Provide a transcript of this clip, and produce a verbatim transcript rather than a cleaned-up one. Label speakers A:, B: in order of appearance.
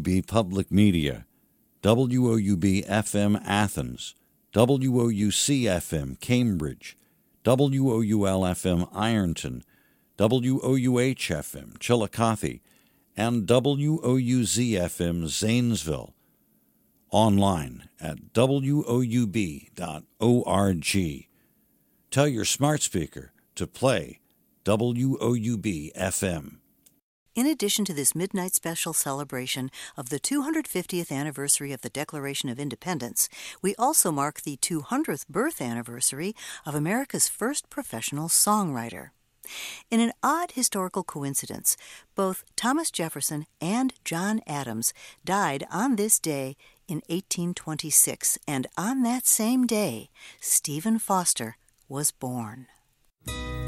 A: B Public Media, W O U B F M Athens, W O U C F M Cambridge, W O U L F M Ironton, W O U H F M Chillicothe, and W O U Z F M Zanesville. Online at W O U B dot org. Tell your smart speaker to play W O U B F M.
B: In addition to this midnight special celebration of the two hundred fiftieth anniversary of the Declaration of Independence, we also mark the two hundredth birth anniversary of America's first professional songwriter. In an odd historical coincidence, both Thomas Jefferson and John Adams died on this day in eighteen twenty-six, and on that same day, Stephen Foster was born.